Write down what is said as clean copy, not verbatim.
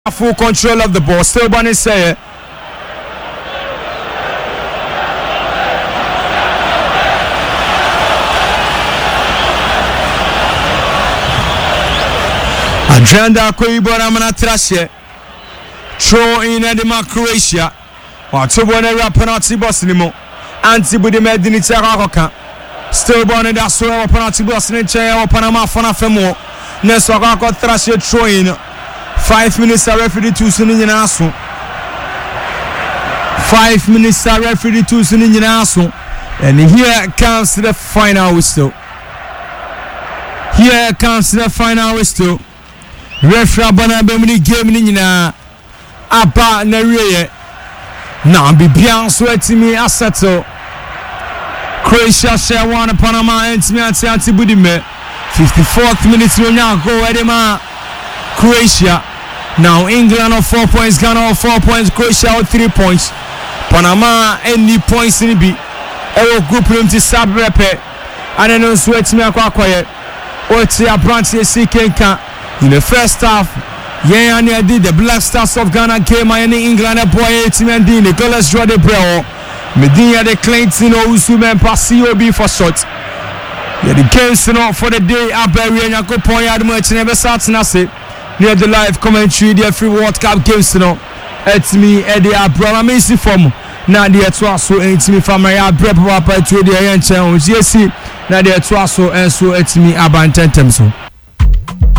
full control of the ball. Still Bunny say it. Adrianda Koibona Manatrashe. Throw in Edema Croatia. Watubone rap penalty boss anymore. Antibody Medinita Rahoka. Still Bunny that's so penalty boss in chair or Panama Fana Femo. Neswaka Trashe throw in. 5 minutes a referee to Sunin Asu. 5 minutes a referee to Sunin Asu. And here comes the final whistle. Here comes the final whistle. Referee Bana Bemini game Nina Abba Nereye. Now be beyond sweating Asato. Croatia share one Panama and Anti Budime. 54th minute will now go Edema. Croatia. Now England on 4 points, Ghana on 4 points, Croatia on 3 points. Panama any points in the Ewo group room to Sabrepe. And then sweat me a quiet. Oti a branch in the first half. Yeah, and I did the Black Stars of Ghana came in England a boy team and the Nicholas Jordan Breo. Medina the Clinton Usumen Pasio for shot. Yeah, the games for the day Aberi and Yako Poya much never starts Nasi. Near the live commentary, the free World Cup games, it's me, Eddie Abram, amazing form. Now, the Twasso, it's me from my Abram, to the Ayan channel, GSC, now the Twasso, and so it's me, Aban Tentemso.